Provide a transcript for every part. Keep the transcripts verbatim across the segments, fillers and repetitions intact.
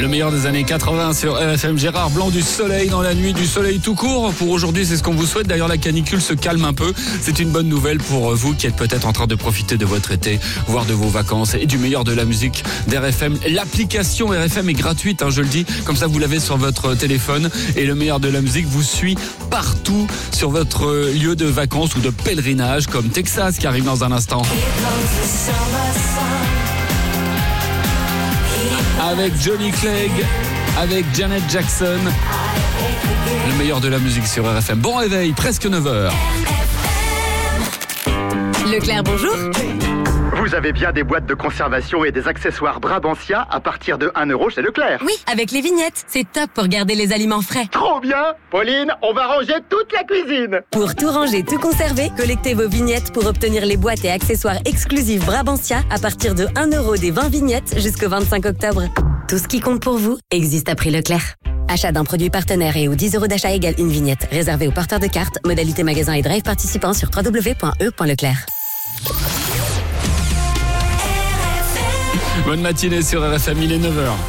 Le meilleur des années quatre-vingts sur R F M. Gérard Blanc, du soleil dans la nuit, du soleil tout court. Pour aujourd'hui, c'est ce qu'on vous souhaite. D'ailleurs, la canicule se calme un peu. C'est une bonne nouvelle pour vous qui êtes peut-être en train de profiter de votre été, voire de vos vacances et du meilleur de la musique d'R F M. L'application R F M est gratuite, hein, je le dis. Comme ça, vous l'avez sur votre téléphone et le meilleur de la musique vous suit partout sur votre lieu de vacances ou de pèlerinage, comme Texas qui arrive dans un instant. Avec Johnny Clegg, avec Janet Jackson. Le meilleur de la musique sur R F M. Bon réveil, presque neuf heures. Leclerc, bonjour. Vous avez bien des boîtes de conservation et des accessoires Brabantia à partir de un euro chez Leclerc. Oui, avec les vignettes. C'est top pour garder les aliments frais. Trop bien! Pauline, on va ranger toute la cuisine. Pour tout ranger, tout conserver, collectez vos vignettes pour obtenir les boîtes et accessoires exclusifs Brabantia à partir de un euro des vingt vignettes jusqu'au vingt-cinq octobre. Tout ce qui compte pour vous existe à prix Leclerc. Achat d'un produit partenaire et ou dix euros d'achat égale une vignette. Réservé aux porteurs de cartes, modalité magasin et drive participants sur w w w point e point leclerc. Bonne matinée sur R F M, il est neuf heures.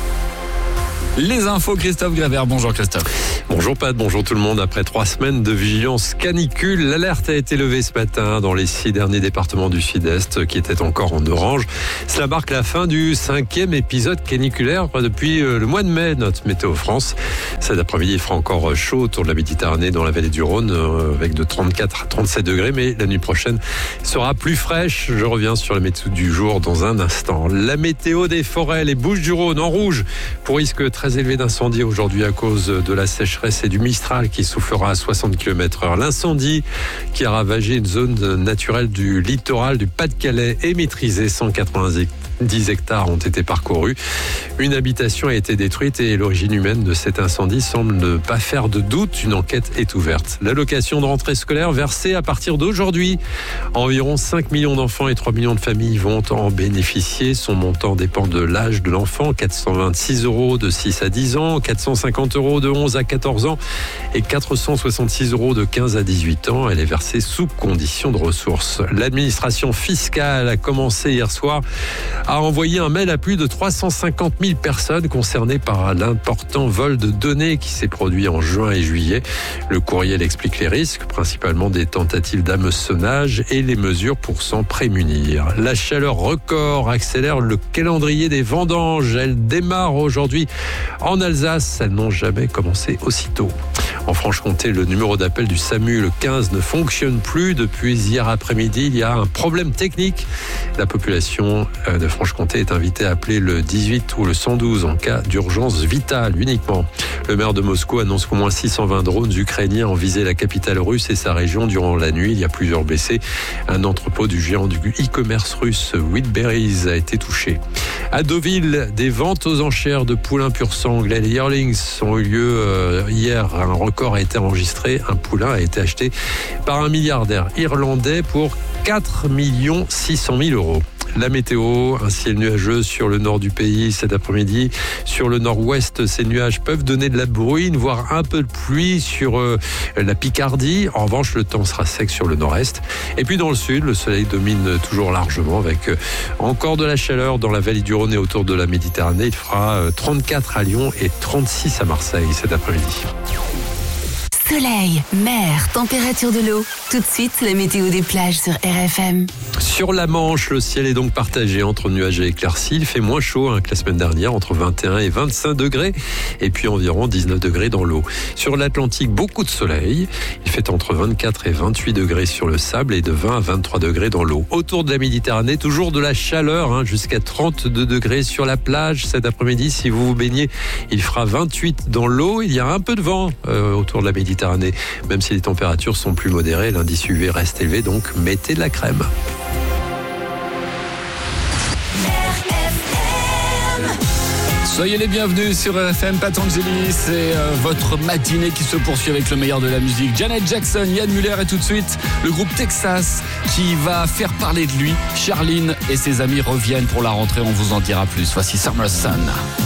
Les infos, Christophe Gravert. Bonjour Christophe. Bonjour Pat, bonjour tout le monde. Après trois semaines de vigilance canicule, l'alerte a été levée ce matin dans les six derniers départements du Sud-Est qui étaient encore en orange. Cela marque la fin du cinquième épisode caniculaire depuis le mois de mai, note Météo France. Cet après-midi, il fera encore chaud autour de la Méditerranée, dans la vallée du Rhône, avec de trente-quatre à trente-sept degrés, mais la nuit prochaine sera plus fraîche. Je reviens sur la météo du jour dans un instant. La météo des forêts, les Bouches-du-Rhône en rouge pour risque très très élevé d'incendie aujourd'hui à cause de la sécheresse et du Mistral qui soufflera à soixante kilomètres heure. L'incendie qui a ravagé une zone naturelle du littoral du Pas-de-Calais est maîtrisé. cent quatre-vingt-dix hectares ont été parcourus. Une habitation a été détruite et l'origine humaine de cet incendie semble ne pas faire de doute. Une enquête est ouverte. L'allocation de rentrée scolaire versée à partir d'aujourd'hui. Environ cinq millions d'enfants et trois millions de familles vont en bénéficier. Son montant dépend de l'âge de l'enfant. quatre cent vingt-six euros de six à dix ans, quatre cent cinquante euros de onze à quatorze ans et quatre cent soixante-six euros de quinze à dix-huit ans. Elle est versée sous condition de ressources. L'administration fiscale a commencé hier soir à envoyer un mail à plus de trois cent cinquante mille personnes concernées par l'important vol de données qui s'est produit en juin et juillet. Le courriel explique les risques, principalement des tentatives d'hameçonnage et les mesures pour s'en prémunir. La chaleur record accélère le calendrier des vendanges. Elle démarre aujourd'hui en Alsace. Elles n'ont jamais commencé aussitôt. En Franche-Comté, le numéro d'appel du SAMU, le quinze, ne fonctionne plus depuis hier après-midi. Il y a un problème technique. La population de Franche-Comté est invitée à appeler le dix-huit ou le cent douze en cas d'urgence vitale uniquement. Le maire de Moscou annonce qu'au moins six cent vingt drones ukrainiens ont visé la capitale russe et sa région durant la nuit. Il y a plusieurs blessés. Un entrepôt du géant du e-commerce russe Wheatberries a été touché. À Deauville, des ventes aux enchères de poulains pur sang. Les yearlings ont eu lieu euh, hier. Un record a été enregistré. Un poulain a été acheté par un milliardaire irlandais pour quatre millions six cent mille euros. La météo, un ciel nuageux sur le nord du pays cet après-midi. Sur le nord-ouest, ces nuages peuvent donner de la bruine, voire un peu de pluie sur euh, la Picardie. En revanche, le temps sera sec sur le nord-est. Et puis dans le sud, le soleil domine toujours largement avec euh, encore de la chaleur dans la vallée du Rhône et autour de la Méditerranée. Il fera euh, trente-quatre à Lyon et trente-six à Marseille cet après-midi. Soleil, mer, température de l'eau. Tout de suite, la météo des plages sur R F M. Sur la Manche, le ciel est donc partagé entre nuages et éclaircies. Il fait moins chaud hein, que la semaine dernière, entre vingt et un et vingt-cinq degrés, et puis environ dix-neuf degrés dans l'eau. Sur l'Atlantique, beaucoup de soleil. Il fait entre vingt-quatre et vingt-huit degrés sur le sable et de vingt à vingt-trois degrés dans l'eau. Autour de la Méditerranée, toujours de la chaleur, hein, jusqu'à trente-deux degrés sur la plage. Cet après-midi, si vous vous baignez, il fera vingt-huit dans l'eau. Il y a un peu de vent euh, autour de la Méditerranée, même si les températures sont plus modérées. L'indice U V reste élevé, donc mettez de la crème. Soyez les bienvenus sur R F M. Patangeli, c'est euh, votre matinée qui se poursuit avec le meilleur de la musique. Janet Jackson, Yann Muller et tout de suite le groupe Texas qui va faire parler de lui. Charline et ses amis reviennent pour la rentrée, on vous en dira plus. Voici Summer Sun.